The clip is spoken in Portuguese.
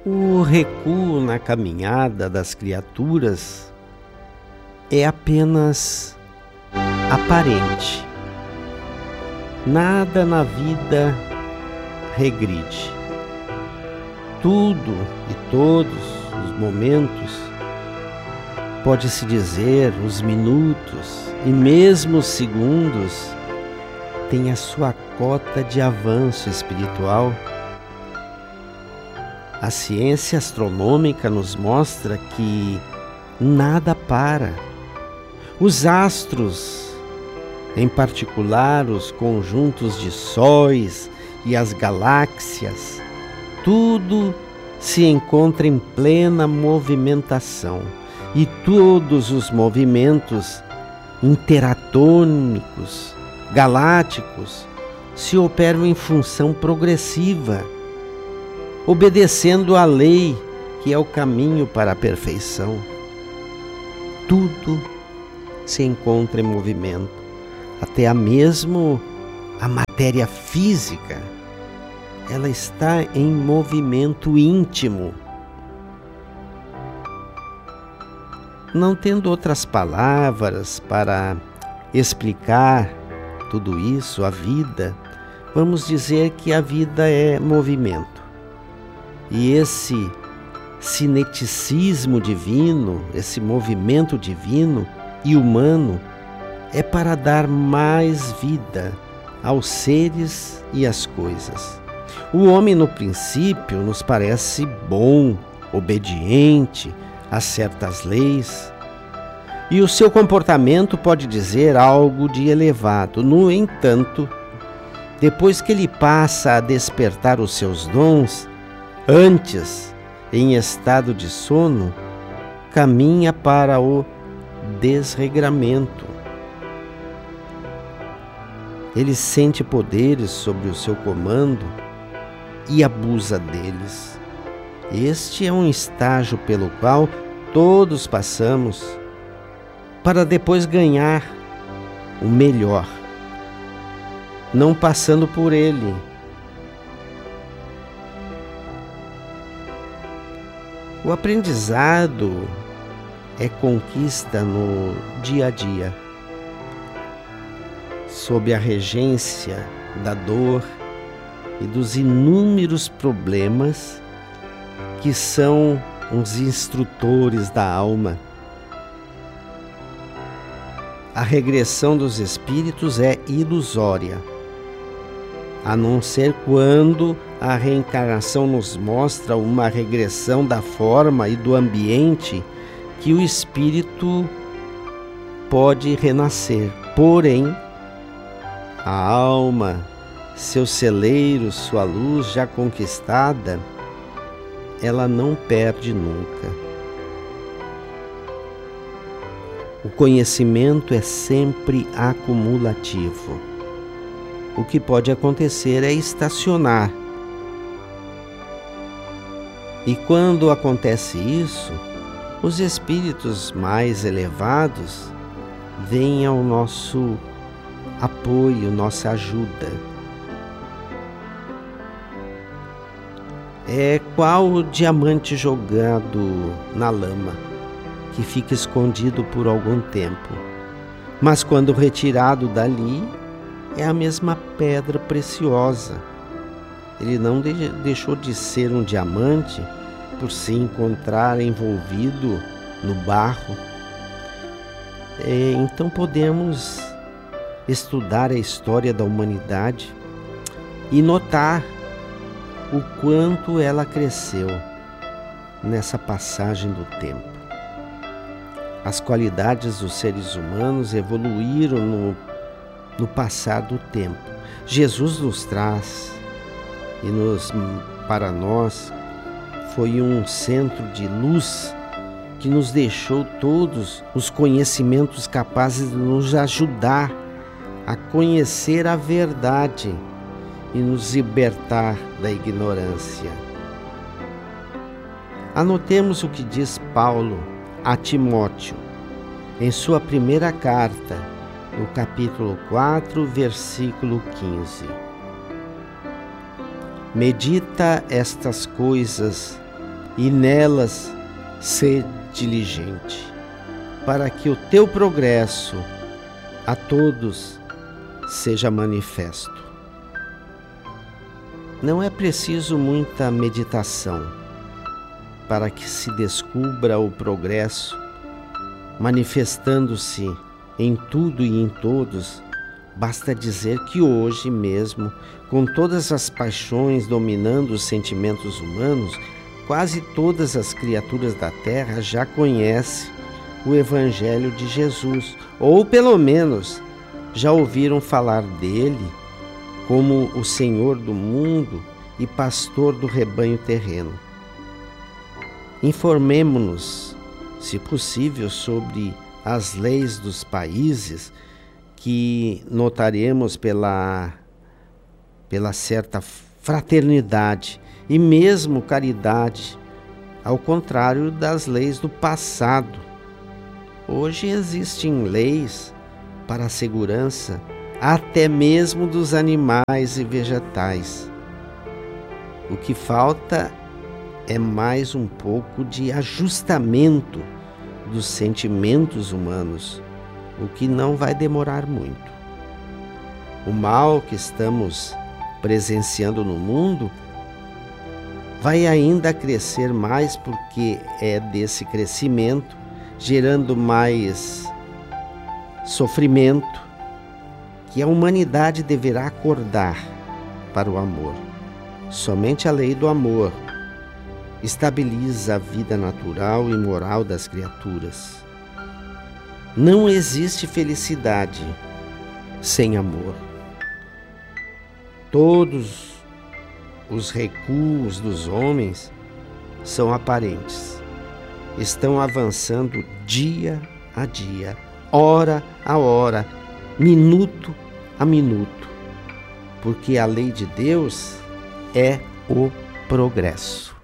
O recuo na caminhada das criaturas é apenas aparente. Nada na vida regride. Tudo e todos os momentos, pode-se dizer, os minutos e mesmo os segundos, têm a sua cota de avanço espiritual. A ciência astronômica nos mostra que nada para. Os astros, em particular os conjuntos de sóis e as galáxias, tudo se encontra em plena movimentação, e todos os movimentos interatômicos, galácticos, se operam em função progressiva, obedecendo à lei que é o caminho para a perfeição. Tudo se encontra em movimento, até mesmo a matéria física, ela está em movimento íntimo. Não tendo outras palavras para explicar tudo isso, a vida, vamos dizer que a vida é movimento. E esse cineticismo divino, esse movimento divino e humano, é para dar mais vida aos seres e às coisas. O homem, no princípio, nos parece bom, obediente a certas leis, e o seu comportamento pode dizer algo de elevado. No entanto, depois que ele passa a despertar os seus dons, antes, em estado de sono, caminha para o desregramento. Ele sente poderes sobre o seu comando e abusa deles. Este é um estágio pelo qual todos passamos para depois ganhar o melhor, não passando por ele. O aprendizado é conquista no dia a dia, sob a regência da dor e dos inúmeros problemas que são os instrutores da alma. A regressão dos espíritos é ilusória, a não ser quando a reencarnação nos mostra uma regressão da forma e do ambiente que o espírito pode renascer. Porém, a alma, seu celeiro, sua luz já conquistada, ela não perde nunca. O conhecimento é sempre acumulativo. O que pode acontecer é estacionar. E quando acontece isso, os espíritos mais elevados vêm ao nosso apoio, nossa ajuda. É qual o diamante jogado na lama, que fica escondido por algum tempo, mas quando retirado dali, é a mesma pedra preciosa. Ele não deixou de ser um diamante por se encontrar envolvido no barro. Então podemos estudar a história da humanidade e notar o quanto ela cresceu nessa passagem do tempo. As qualidades dos seres humanos evoluíram no passar do tempo. Jesus nos traz para nós foi um centro de luz que nos deixou todos os conhecimentos capazes de nos ajudar a conhecer a verdade e nos libertar da ignorância. Anotemos o que diz Paulo a Timóteo em sua primeira carta, no capítulo 4, versículo 15. Medita estas coisas e nelas ser diligente, para que o teu progresso a todos seja manifesto. Não é preciso muita meditação para que se descubra o progresso manifestando-se em tudo e em todos. Basta dizer que hoje mesmo, com todas as paixões dominando os sentimentos humanos, quase todas as criaturas da terra já conhecem o Evangelho de Jesus, ou pelo menos já ouviram falar dele como o Senhor do mundo e pastor do rebanho terreno. Informemo-nos, se possível, sobre as leis dos países que notaremos pela certa fraternidade e mesmo caridade, ao contrário das leis do passado. Hoje existem leis para a segurança até mesmo dos animais e vegetais. O que falta é mais um pouco de ajustamento dos sentimentos humanos, o que não vai demorar muito. O mal que estamos presenciando no mundo vai ainda crescer mais, porque é desse crescimento gerando mais sofrimento que a humanidade deverá acordar para o amor. Somente a lei do amor estabiliza a vida natural e moral das criaturas. Não existe felicidade sem amor. Todos os recuos dos homens são aparentes. Estão avançando dia a dia, hora a hora, minuto a minuto, porque a lei de Deus é o progresso.